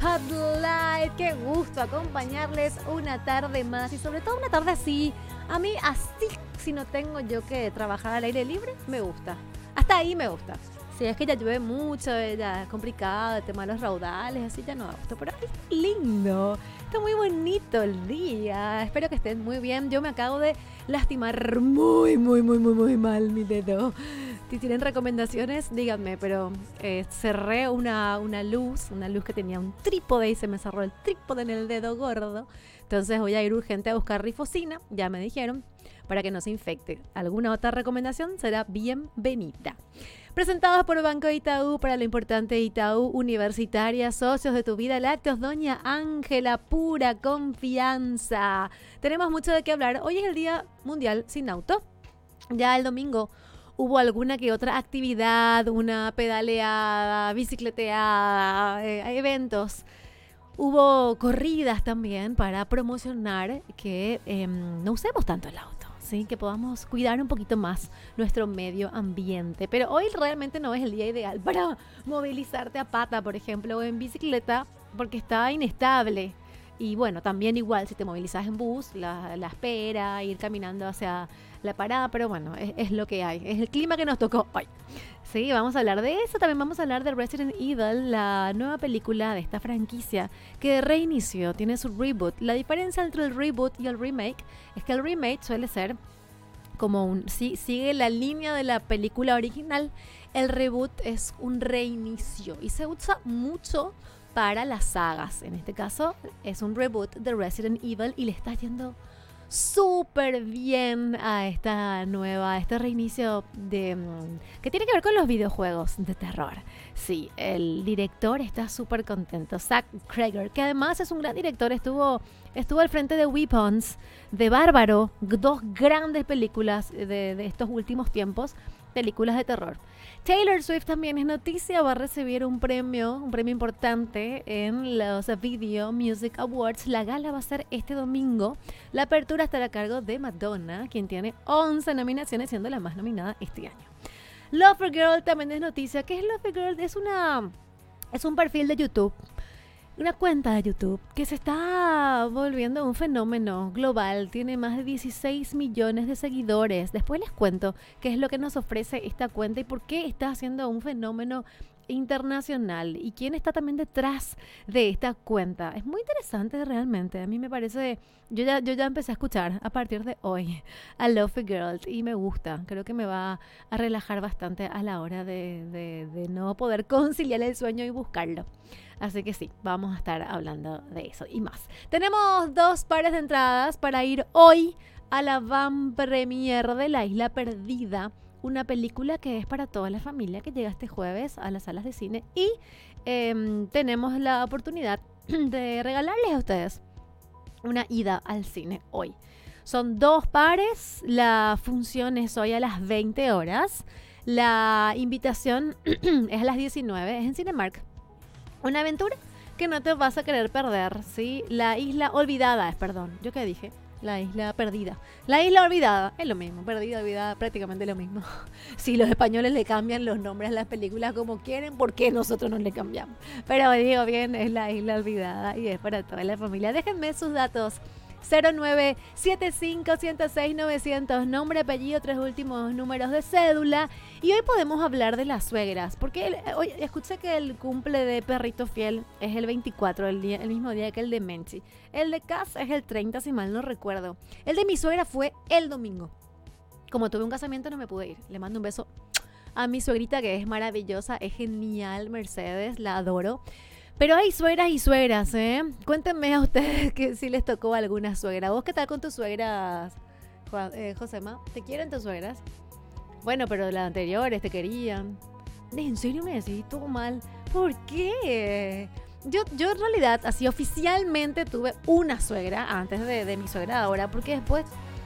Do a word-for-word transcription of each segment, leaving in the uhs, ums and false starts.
Hot Light. Qué gusto acompañarles una tarde más y sobre todo una tarde así. A mí así, si no tengo yo que trabajar al aire libre, me gusta. Hasta ahí me gusta. Si es que ya llueve mucho, ya es complicado el tema de los raudales, así ya no me gusta. Pero está lindo, está muy bonito el día. Espero que estén muy bien. Yo me acabo de lastimar muy, muy, muy, muy, muy mal mi dedo. Si tienen recomendaciones, díganme, pero eh, cerré una, una luz, una luz que tenía un trípode y se me cerró el trípode en el dedo gordo. Entonces voy a ir urgente a buscar rifocina, ya me dijeron, para que no se infecte. Alguna otra recomendación será bienvenida. Presentados por Banco Itaú para lo importante Itaú Universitaria, socios de tu vida lácteos, doña Ángela, pura confianza. Tenemos mucho de qué hablar. Hoy es el Día Mundial Sin Auto. Ya el domingo hubo alguna que otra actividad, una pedaleada, bicicleteada, eh, eventos. Hubo corridas también para promocionar que eh, no usemos tanto el auto, ¿sí? Que podamos cuidar un poquito más nuestro medio ambiente. Pero hoy realmente no es el día ideal para movilizarte a pata, por ejemplo, o en bicicleta, porque está inestable. Y bueno, también igual si te movilizas en bus, la, la espera, ir caminando hacia la parada, pero bueno, es, es lo que hay. Es el clima que nos tocó hoy. Sí, vamos a hablar de eso. También vamos a hablar de Resident Evil, la nueva película de esta franquicia que reinició, tiene su reboot. La diferencia entre el reboot y el remake es que el remake suele ser como un, sí, sigue la línea de la película original. El reboot es un reinicio y se usa mucho para las sagas. En este caso es un reboot de Resident Evil y le está yendo súper bien a esta nueva, a este reinicio de que tiene que ver con los videojuegos de terror. Sí, el director está súper contento, Zack Cregger, que además es un gran director, estuvo, estuvo al frente de Weapons, de Bárbaro, dos grandes películas de, de estos últimos tiempos, películas de terror. Taylor Swift también es noticia, va a recibir un premio, un premio importante en los Video Music Awards. La gala va a ser este domingo. La apertura estará a cargo de Madonna, quien tiene once nominaciones, siendo la más nominada este año. Lovergirl también es noticia. ¿Qué es Lovergirl? Es una, es un perfil de YouTube. Una cuenta de YouTube que se está volviendo un fenómeno global. Tiene más de dieciséis millones de seguidores. Después les cuento qué es lo que nos ofrece esta cuenta y por qué está haciendo un fenómeno internacional y quién está también detrás de esta cuenta. Es muy interesante realmente. A mí me parece, yo ya, yo ya empecé a escuchar a partir de hoy a Lofi Girl y me gusta. Creo que me va a relajar bastante a la hora de, de, de no poder conciliar el sueño y buscarlo. Así que sí, vamos a estar hablando de eso y más. Tenemos dos pares de entradas para ir hoy a la Van Premier de La Isla Perdida, una película que es para toda la familia que llega este jueves a las salas de cine y eh, tenemos la oportunidad de regalarles a ustedes una ida al cine hoy. Son dos pares, la función es hoy a las veinte horas, la invitación es a las diecinueve, es en Cinemark. Una aventura que no te vas a querer perder, ¿sí? La isla olvidada, es perdón, ¿yo qué dije? La isla perdida. La isla olvidada, es lo mismo, perdida, olvidada, prácticamente lo mismo. Si los españoles le cambian los nombres a las películas como quieren, ¿por qué nosotros no le cambiamos? Pero digo bien, es la isla olvidada y es para toda la familia. Déjenme sus datos. cero nueve siete cinco uno cero seis nueve cero cero, nombre, apellido, tres últimos números de cédula. Y hoy podemos hablar de las suegras, porque el, hoy escuché que el cumple de Perrito Fiel es el veinticuatro, el, día, el mismo día que el de Menchi. El de Cas es el treinta, si mal no recuerdo. El de mi suegra fue el domingo. Como tuve un casamiento no me pude ir. Le mando un beso a mi suegrita, que es maravillosa, es genial, Mercedes, la adoro. Pero hay suegras y suegras, ¿eh? Cuéntenme a ustedes que si les tocó alguna suegra. ¿Vos qué tal con tus suegras, Juan, eh, Josema? ¿Te quieren tus suegras? Bueno, pero las anteriores te querían. ¿En serio me decís todo mal? ¿Por qué? Yo, yo en realidad, así oficialmente tuve una suegra antes de, de mi suegra ahora, porque después...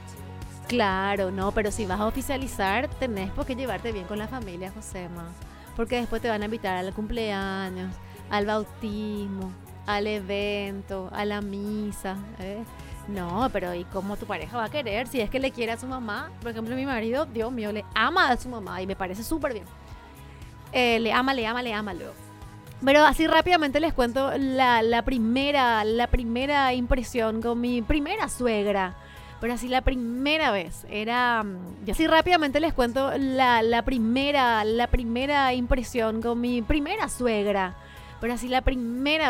Claro, no, pero si vas a oficializar, tenés por qué llevarte bien con la familia, Josema. Porque después te van a invitar al cumpleaños, al bautismo, al evento, a la misa, ¿eh? No, pero ¿y cómo tu pareja va a querer? Si es que le quiere a su mamá. Por ejemplo, mi marido, Dios mío, le ama a su mamá y me parece súper bien. Eh, le ama, le ama, le ama luego. Pero así rápidamente les cuento la, la primera, la primera impresión con mi primera suegra. Pero así la primera vez era... mm, Y así rápidamente les cuento la, la primera, la primera impresión con mi primera suegra. Pero así la primera